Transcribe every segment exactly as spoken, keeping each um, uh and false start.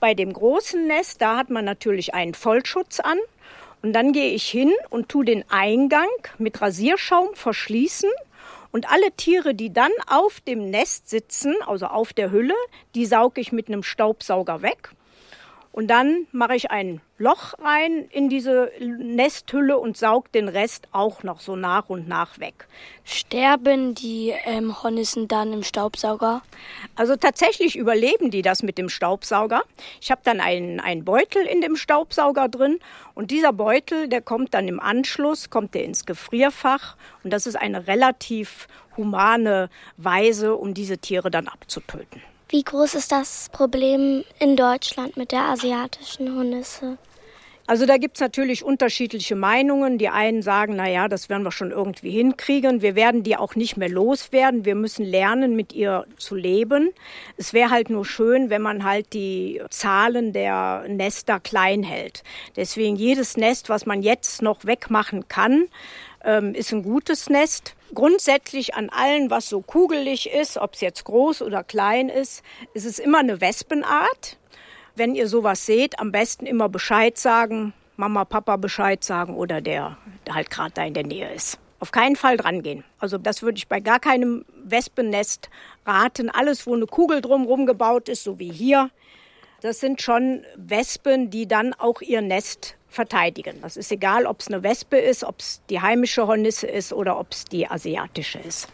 bei dem großen Nest, da hat man natürlich einen Vollschutz an. Und dann gehe ich hin und tue den Eingang mit Rasierschaum verschließen. Und alle Tiere, die dann auf dem Nest sitzen, also auf der Hülle, die sauge ich mit einem Staubsauger weg. Und dann mache ich ein Loch rein in diese Nesthülle und sauge den Rest auch noch so nach und nach weg. Sterben die ähm, Hornissen dann im Staubsauger? Also tatsächlich überleben die das mit dem Staubsauger. Ich habe dann einen, einen Beutel in dem Staubsauger drin und dieser Beutel, der kommt dann im Anschluss, kommt der ins Gefrierfach und das ist eine relativ humane Weise, um diese Tiere dann abzutöten. Wie groß ist das Problem in Deutschland mit der asiatischen Hornisse? Also da gibt's natürlich unterschiedliche Meinungen. Die einen sagen, na ja, das werden wir schon irgendwie hinkriegen. Wir werden die auch nicht mehr loswerden. Wir müssen lernen, mit ihr zu leben. Es wäre halt nur schön, wenn man halt die Zahlen der Nester klein hält. Deswegen jedes Nest, was man jetzt noch wegmachen kann, ist ein gutes Nest. Grundsätzlich an allen, was so kugelig ist, ob es jetzt groß oder klein ist, ist es immer eine Wespenart. Wenn ihr sowas seht, am besten immer Bescheid sagen, Mama, Papa Bescheid sagen oder der, der halt gerade da in der Nähe ist. Auf keinen Fall dran gehen. Also das würde ich bei gar keinem Wespennest raten. Alles, wo eine Kugel drumherum gebaut ist, so wie hier, das sind schon Wespen, die dann auch ihr Nest verteidigen. Das ist egal, ob es eine Wespe ist, ob es die heimische Hornisse ist oder ob es die asiatische ist.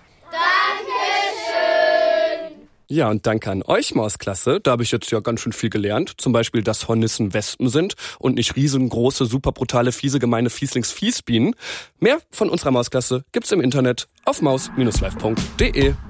Dankeschön! Ja, und danke an euch, Mausklasse. Da habe ich jetzt ja ganz schön viel gelernt. Zum Beispiel, dass Hornissen Wespen sind und nicht riesengroße, super brutale, fiese, gemeine Fieslingsfiesbienen. Mehr von unserer Mausklasse gibt's im Internet auf maus Bindestrich live Punkt de.